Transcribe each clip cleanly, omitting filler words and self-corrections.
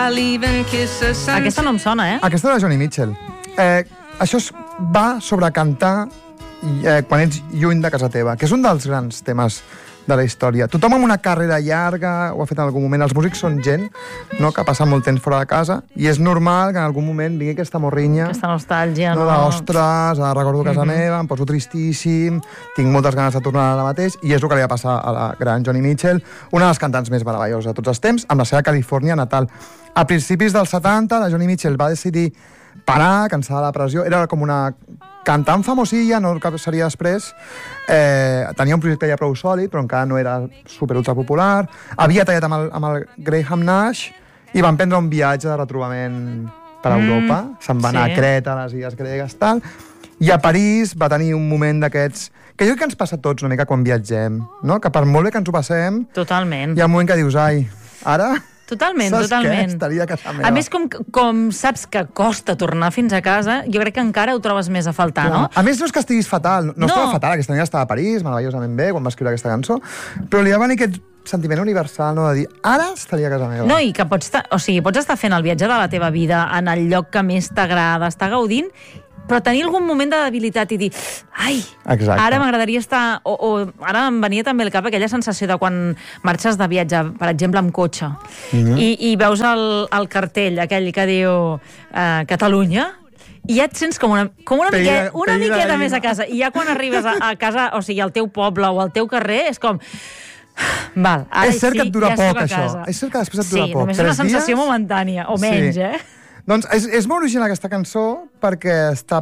Aquesta no em sona, eh? Aquesta és de Joni Mitchell. Això va sobre cantar quan ets lluny de casa teva, que és un dels grans temes de la història. Tothom amb una carrera llarga ho ha fet en algun moment. Els músics són gent, no?, que passa molt temps fora de casa, i és normal que en algun moment vingui aquesta morrinya, aquesta nostàlgia, no? Ostres, recordo casa meva, em poso tristíssim, tinc moltes ganes de tornar ara mateix, i és el que li va passar a la gran Joni Mitchell, una de les cantants més meravelloses de tots els temps, amb la seva Califòrnia natal. A principis dels 70, la Joni Mitchell va decidir parar, cansada de la pressió, era com una cantant famosilla, no el que seria després, tenia un projecte ja prou sòlid, però encara no era super ultra popular, havia tallat amb el Graham Nash, i van prendre un viatge de retrobament per Europa, se'n va anar a Creta, a les illes gregues, tal, i a París va tenir un moment d'aquests, que jo crec que ens passa a tots una mica quan viatgem, no?, que per molt bé que ens ho passem, totalment, hi ha un moment que dius, ai, ara... Totalment, saps totalment. Què? Estaria a casa meva. A més, com saps que costa tornar fins a casa, jo crec que encara ho trobes més a faltar, no? A més, no és que estiguis fatal. No estava fatal, aquesta nit estava a París, meravellosament bé, quan va escriure aquesta cançó, però li va venir aquest sentiment universal, no?, de dir, ara estaria a casa meva. No, i que pots estar fent el viatge de la teva vida en el lloc que més t'agrada, estar gaudint, però tenir algun moment de debilitat i dir, ai, exacte, ara m'agradaria estar... O ara em venia també al cap aquella sensació de quan marxes de viatge, per exemple, amb cotxe, i veus el cartell, aquell que diu Catalunya, i ja et sents com una miqueta més a casa. I ja quan arribes a casa, o sigui, al teu poble o al teu carrer, és com... Val, ara és cert que et dura ja poc, això. És cert que després et dura poc. Sí, només una sensació momentània, o menys, Doncs és molt original aquesta cançó perquè està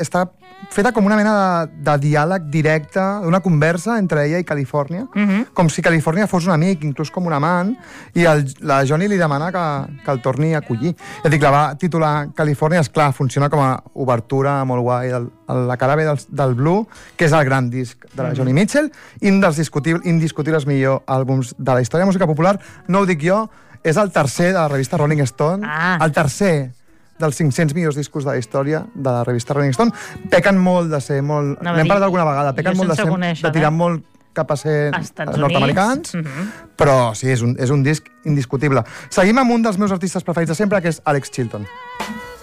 feta com una mena de diàleg directe, d'una conversa entre ella i Califòrnia, com si Califòrnia fos un amic, inclús com un amant, i la Joni li demana que el torni a acollir. Ja dic, la va titular Califòrnia, esclar, funciona com a obertura molt guai, la cara B del Blue, que és el gran disc de la Joni Mitchell, i un dels indiscutibles millors àlbums de la història de música popular. No ho dic jo, és el tercer de la revista Rolling Stone, el tercer dels 500 millors discos de la història de la revista Rolling Stone. Pequen molt de ser molt... N'hem parlat alguna vegada, pequen molt de tirar molt cap a ser nord-americans, però sí, és un disc indiscutible. Seguim amb un dels meus artistes preferits de sempre, que és Alex Chilton.